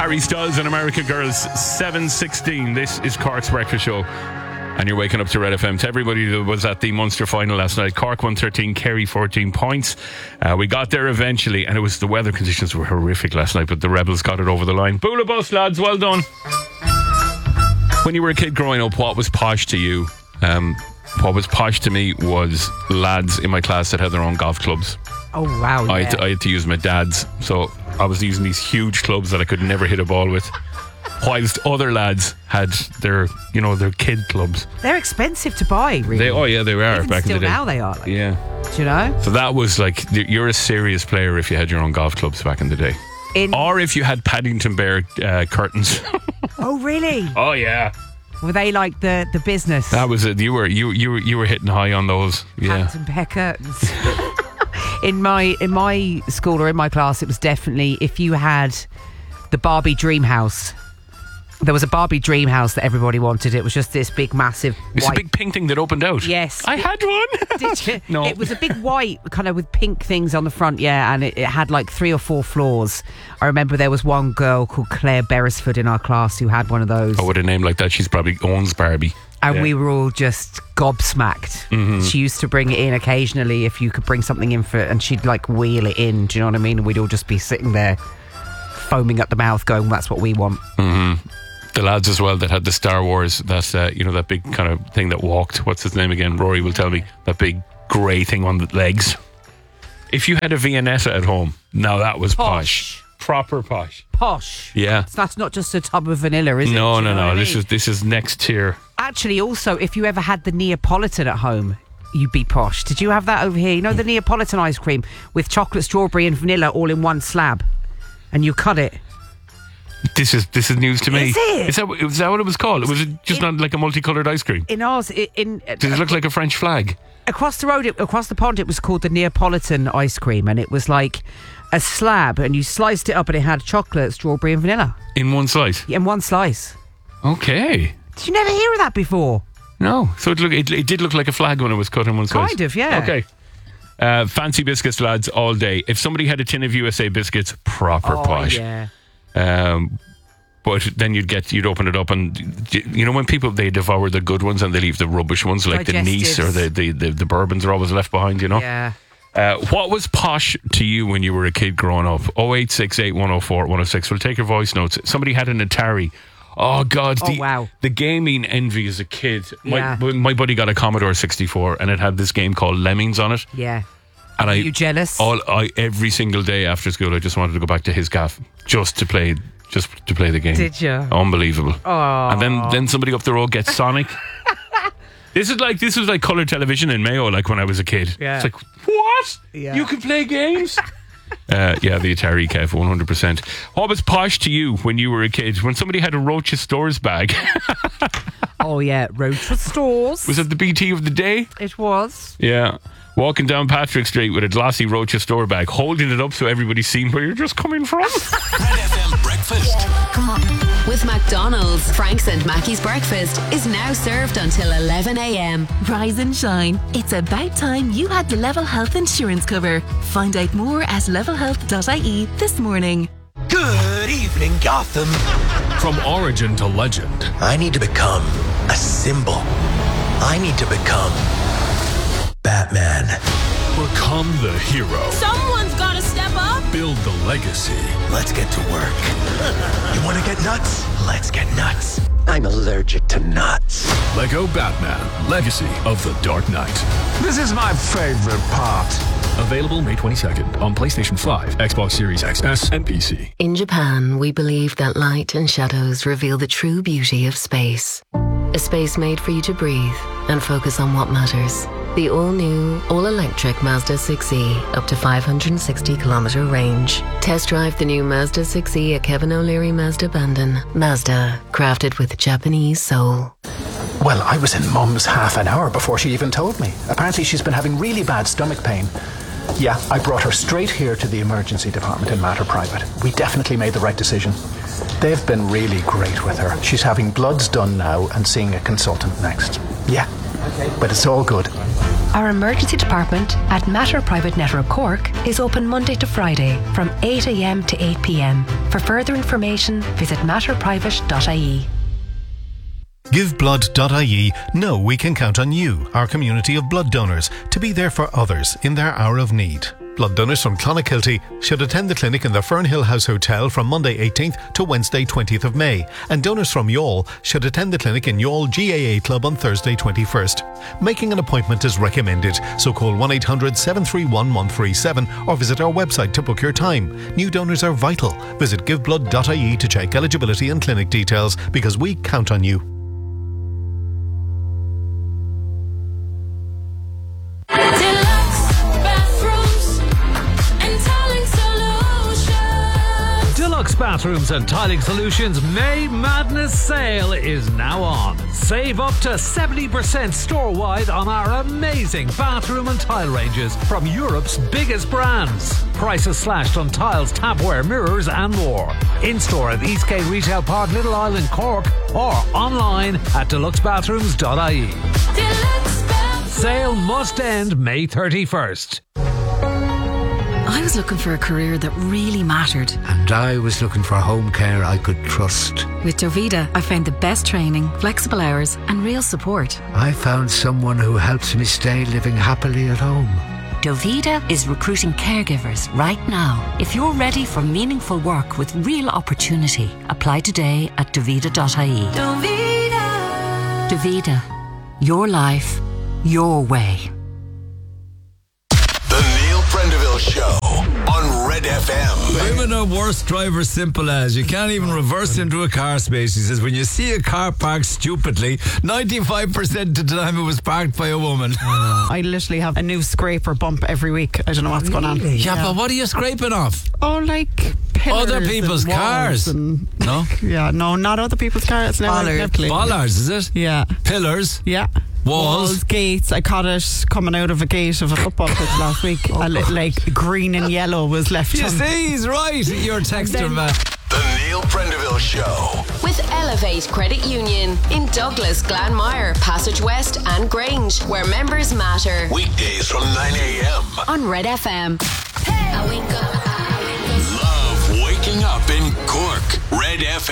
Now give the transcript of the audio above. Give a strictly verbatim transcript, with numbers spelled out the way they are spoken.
Harry Styles and America Girls, seven sixteen. This is Cork's Breakfast Show. And you're waking up to Red F M. To everybody that was at the Munster final last night, Cork won thirteen, Kerry fourteen points. Uh, we got there eventually, and it was the weather conditions were horrific last night, but the Rebels got it over the line. Boola bus, lads, well done. When you were a kid growing up, what was posh to you? Um, what was posh to me was lads in my class that had their own golf clubs. Oh, wow, yeah. I had to, I had to use my dad's, so I was using these huge clubs that I could never hit a ball with. Whilst other lads had their, you know, their kid clubs. They're expensive to buy, really. They, oh yeah, they were. Even back still in the day. now they are. Like, yeah. Do you know? So that was like, you're a serious player if you had your own golf clubs back in the day. In or if you had Paddington Bear uh, curtains. Oh, really? Oh yeah. Were they like the, the business? That was it. You were you you were you were hitting high on those. Yeah. Paddington Bear curtains. in my in my school or in my class, it was definitely if you had the Barbie dream house. There was a Barbie dream house that everybody wanted. It was just this big, massive It's white... a big pink thing that opened out. Yes. I had one. Did you? No. It was a big white, kind of with pink things on the front, yeah, and it, it had like three or four floors. I remember there was one girl called Claire Beresford in our class who had one of those. Oh, with a name like that, she's probably owns Barbie. And Yeah. we were all just gobsmacked. Mm-hmm. She used to bring it in occasionally if you could bring something in for it, and she'd like wheel it in, do you know what I mean? And we'd all just be sitting there foaming at the mouth going, that's what we want. Mm-hmm. The lads as well that had the Star Wars, that uh, you know, that big kind of thing that walked. What's his name again? Rory will tell me. That big grey thing on the legs. If you had a Viennetta at home, now that was posh. Posh. Proper posh. Posh. Yeah. So that's not just a tub of vanilla, is it? No, Do you no, know no. what I This mean? is this is next tier. Actually, also, if you ever had the Neapolitan at home, you'd be posh. Did you have that over here? You know, the Neapolitan ice cream with chocolate, strawberry and vanilla all in one slab? And you cut it. This is this is news to me. Is it? Is that, is that what it was called? Was it just In- not like a multicoloured ice cream? In ours, i- in, Did it look like a French flag? across the road, it, across the pond, it was called the Neapolitan ice cream, and it was like a slab, and you sliced it up, and it had chocolate, strawberry, and vanilla In one slice? in one slice. Okay. Did you never hear of that before? No. So it, look, it, it did look like a flag when it was cut in one slice. Kind of, yeah. Okay. Uh, fancy biscuits, lads, all day. If somebody had a tin of U S A biscuits, proper Oh, posh. yeah. Um, but then you'd get, you'd open it up, and you know when people, they devour the good ones and they leave the rubbish ones, like the Nice or the, the, the, the bourbons are always left behind, you know? Yeah. Uh, what was posh to you when you were a kid growing up? oh eight six eight, one oh four, one oh six. We'll take your voice notes. Somebody had an Atari. Oh, God. Oh, the, wow. The gaming envy as a kid. Yeah. My, my buddy got a Commodore sixty-four, and it had this game called Lemmings on it. Yeah. And Are I, you jealous? All, I, every single day after school, I just wanted to go back to his gaff just to play just to play the game. Did you? Unbelievable. Oh. And then, then somebody up the road gets Sonic. This is like this was like colour television in Mayo, like when I was a kid. Yeah. It's like, what? Yeah. You can play games? uh, yeah, the Atari, Kev, one hundred percent. What was posh to you when you were a kid? When somebody had a Roach's Stores bag? Oh, yeah. Roach Stores. Was it the B T of the day? It was. Yeah. Walking down Patrick Street with a glossy Roach's Store bag, holding it up so everybody's seen where you're just coming from. Red F M Breakfast. Come on. With McDonald's, Frank's and Mackey's breakfast is now served until eleven a.m. Rise and shine. It's about time you had the Level Health insurance cover. Find out more at level health dot I E this morning. Good evening, Gotham. From origin to legend, I need to become a symbol. I need to become Batman. become the hero, Someone's gotta step up. build the legacy. Let's get to work. You want to get nuts? Let's get nuts. I'm allergic to nuts. Lego Batman, Legacy of the Dark Knight. This is my favorite part. Available May twenty-second on PlayStation five, Xbox Series X S, and P C. In Japan, we believe that light and shadows reveal the true beauty of space. A space made for you to breathe and focus on what matters. The all-new, all-electric Mazda six E, up to five hundred sixty kilometre range. Test drive the new Mazda six E at Kevin O'Leary Mazda Bandon. Mazda, crafted with Japanese soul. Well, I was in Mum's half an hour before she even told me. Apparently she's been having really bad stomach pain. Yeah, I brought her straight here to the emergency department in Mater Private. We definitely made the right decision. They've been really great with her. She's having bloods done now and seeing a consultant next. Yeah, but it's all good. Our emergency department at Mater Private Network Cork is open Monday to Friday from eight a.m. to eight p.m. For further information, visit matter private dot I E. Give blood dot I E know we can count on you, our community of blood donors, to be there for others in their hour of need. Blood donors from Clonakilty should attend the clinic in the Fernhill House Hotel from Monday eighteenth to Wednesday twentieth of May, and donors from Youghal should attend the clinic in Youghal G A A Club on Thursday twenty-first. Making an appointment is recommended, so call one eight hundred seven three one one three seven or visit our website to book your time. New donors are vital. Visit give blood dot I E to check eligibility and clinic details, because we count on you. Deluxe Bathrooms and Tiling Solutions May Madness Sale is now on. Save up to seventy percent store-wide on our amazing bathroom and tile ranges from Europe's biggest brands. Prices slashed on tiles, tapware, mirrors and more. In-store at Eastgate Retail Park, Little Island, Cork, or online at deluxe bathrooms dot I E. Sale must end May thirty-first. I was looking for a career that really mattered. And I was looking for home care I could trust. With Dovida, I found the best training, flexible hours, and real support. I found someone who helps me stay living happily at home. Dovida is recruiting caregivers right now. If you're ready for meaningful work with real opportunity, apply today at dovida dot I E. Dovida. Dovida. Your life, your way. Prendeville Show on Red F M. Women are worst drivers, simple as. You can't even reverse into a car space. He says, when you see a car parked stupidly, ninety-five percent of the time it was parked by a woman. I literally have a new scraper bump every week. I don't know what's going on. Yeah, yeah, but what are you scraping off? Oh, like pillars. Other people's and cars. And, no? Yeah, no, not other people's cars. It's never, never Bollards, is it? Yeah. Pillars? Yeah. Walls. Walls, gates. I caught it coming out of a gate of a football pitch last week. Oh, a li- like green and yellow was left. You on. see, he's right. Your texter, man. The Neil Prendeville Show. With Elevate Credit Union in Douglas, Glanmire, Passage West and Grange, where members matter. Weekdays from nine a.m. on Red F M. Hey, I wake up. Love waking up in Cork. Red F M.